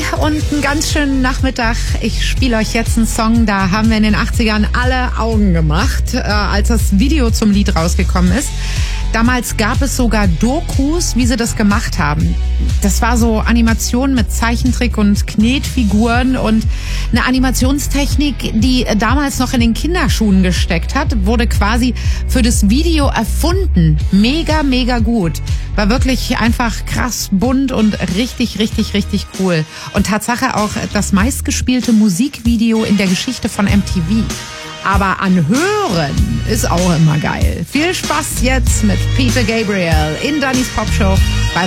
und einen ganz schönen Nachmittag. Ich spiele euch jetzt einen Song, da haben wir in den 80ern alle Augen gemacht, als das Video zum Lied rausgekommen ist. Damals gab es sogar Dokus, wie sie das gemacht haben. Das war so Animation mit Zeichentrick und Knetfiguren und eine Animationstechnik, die damals noch in den Kinderschuhen gesteckt hat, wurde quasi für das Video erfunden. Mega, mega gut. War wirklich einfach krass bunt und richtig, richtig, richtig cool. Und Tatsache auch das meistgespielte Musikvideo in der Geschichte von MTV. Aber anhören ist auch immer geil. Viel Spaß jetzt mit Peter Gabriel in Dannys Popshow.